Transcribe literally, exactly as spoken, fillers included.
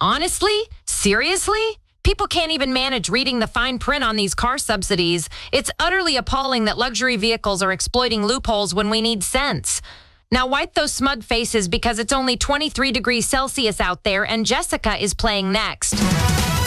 Honestly? Seriously? People can't even manage reading the fine print on these car subsidies. It's utterly appalling that luxury vehicles are exploiting loopholes when we need sense. Now wipe those smug faces because it's only twenty-three degrees Celsius out there and Jessica is playing next.